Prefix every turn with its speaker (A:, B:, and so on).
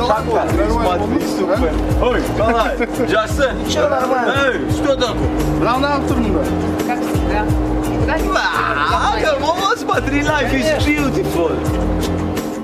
A: Смотри, super. Ой, Николай, Джасе.
B: Чё нормально?
A: Эй, что такое?
B: Главное автомобиль.
C: Как всегда. Никуда не
A: Вот смотри, life is beautiful.